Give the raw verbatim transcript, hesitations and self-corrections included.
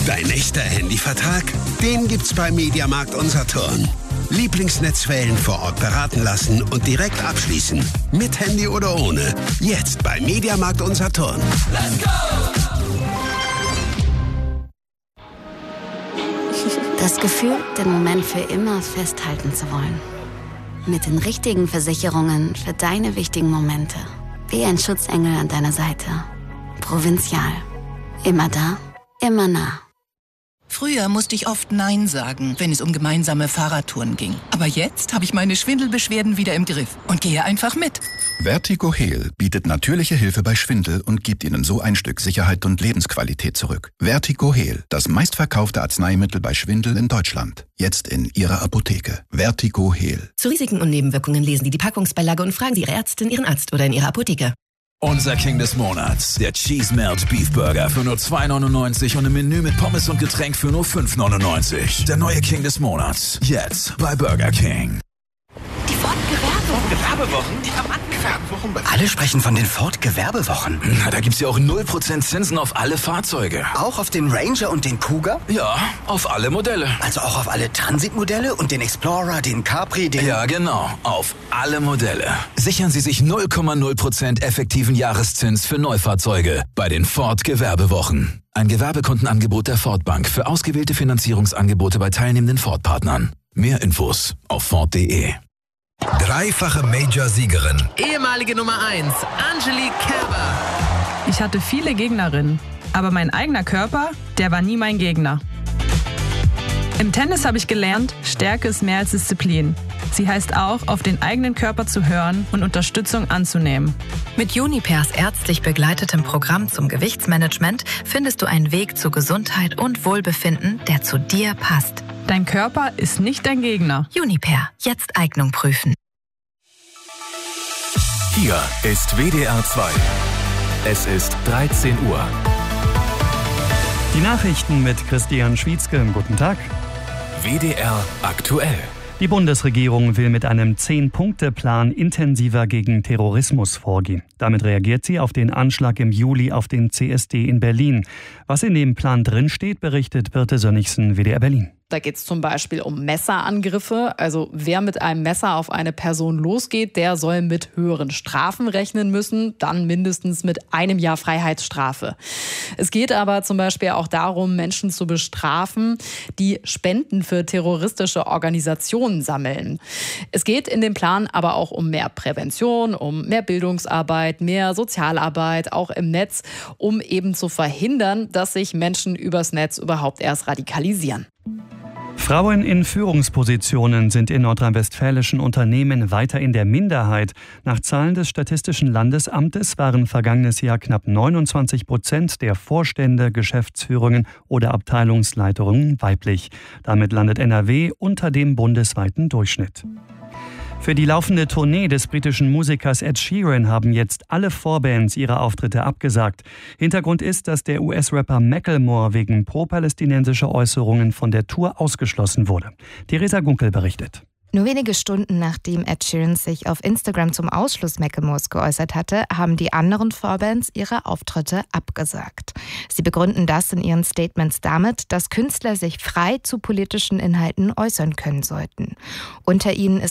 Dein echter Handyvertrag? Den gibt's bei Mediamarkt Unsaturn. Lieblingsnetzwellen vor Ort beraten lassen und direkt abschließen. Mit Handy oder ohne. Jetzt bei Mediamarkt Unsaturn. Let's go! Das Gefühl, den Moment für immer festhalten zu wollen. Mit den richtigen Versicherungen für deine wichtigen Momente. Wie ein Schutzengel an deiner Seite. Provinzial. Immer da, immer nah. Früher musste ich oft Nein sagen, wenn es um gemeinsame Fahrradtouren ging. Aber jetzt habe ich meine Schwindelbeschwerden wieder im Griff und gehe einfach mit. Vertigo Heal bietet natürliche Hilfe bei Schwindel und gibt Ihnen so ein Stück Sicherheit und Lebensqualität zurück. Vertigo Heal, das meistverkaufte Arzneimittel bei Schwindel in Deutschland. Jetzt in Ihrer Apotheke. Vertigo Heal. Zu Risiken und Nebenwirkungen lesen Sie die Packungsbeilage und fragen Sie Ihre Ärztin, Ihren Arzt oder in Ihrer Apotheke. Unser King des Monats, der Cheese Melt Beef Burger für nur zwei neunundneunzig und ein Menü mit Pommes und Getränk für nur fünf neunundneunzig. Der neue King des Monats, jetzt bei Burger King. Die Ford Gewerbewochen. Gewerbewochen? Die Gewerbewochen. Alle sprechen von den Ford Gewerbewochen. Na, da gibt's ja auch null Prozent Zinsen auf alle Fahrzeuge. Auch auf den Ranger und den Kuga? Ja, auf alle Modelle. Also auch auf alle Transitmodelle und den Explorer, den Capri, den... Ja, genau, auf alle Modelle. Sichern Sie sich null Komma null Prozent effektiven Jahreszins für Neufahrzeuge bei den Ford Gewerbewochen. Ein Gewerbekundenangebot der Ford Bank für ausgewählte Finanzierungsangebote bei teilnehmenden Ford-Partnern. Mehr Infos auf Ford punkt de. Dreifache Major-Siegerin. Ehemalige Nummer eins, Angelique Kerber. Ich hatte viele Gegnerinnen, aber mein eigener Körper, der war nie mein Gegner. Im Tennis habe ich gelernt, Stärke ist mehr als Disziplin. Sie heißt auch, auf den eigenen Körper zu hören und Unterstützung anzunehmen. Mit Junipers ärztlich begleitetem Programm zum Gewichtsmanagement findest du einen Weg zu Gesundheit und Wohlbefinden, der zu dir passt. Dein Körper ist nicht dein Gegner. Juniper, jetzt Eignung prüfen. Hier ist W D R zwei. Es ist dreizehn Uhr. Die Nachrichten mit Christian Schwietzke. Guten Tag. W D R aktuell. Die Bundesregierung will mit einem Zehn-Punkte-Plan intensiver gegen Terrorismus vorgehen. Damit reagiert sie auf den Anschlag im Juli auf den C S D in Berlin. Was in dem Plan drinsteht, berichtet Birte Sönnigsen, W D R Berlin. Da geht es zum Beispiel um Messerangriffe. Also wer mit einem Messer auf eine Person losgeht, der soll mit höheren Strafen rechnen müssen, dann mindestens mit einem Jahr Freiheitsstrafe. Es geht aber zum Beispiel auch darum, Menschen zu bestrafen, die Spenden für terroristische Organisationen sammeln. Es geht in dem Plan aber auch um mehr Prävention, um mehr Bildungsarbeit, mehr Sozialarbeit, auch im Netz, um eben zu verhindern, dass sich Menschen übers Netz überhaupt erst radikalisieren. Frauen in Führungspositionen sind in nordrhein-westfälischen Unternehmen weiter in der Minderheit. Nach Zahlen des Statistischen Landesamtes waren vergangenes Jahr knapp neunundzwanzig Prozent der Vorstände, Geschäftsführungen oder Abteilungsleitungen weiblich. Damit landet N R W unter dem bundesweiten Durchschnitt. Für die laufende Tournee des britischen Musikers Ed Sheeran haben jetzt alle Vorbands ihre Auftritte abgesagt. Hintergrund ist, dass der U S-Rapper Macklemore wegen pro-palästinensischer Äußerungen von der Tour ausgeschlossen wurde. Theresa Gunkel berichtet. Nur wenige Stunden nachdem Ed Sheeran sich auf Instagram zum Ausschluss Macklemores geäußert hatte, haben die anderen Vorbands ihre Auftritte abgesagt. Sie begründen das in ihren Statements damit, dass Künstler sich frei zu politischen Inhalten äußern können sollten. Unter ihnen ist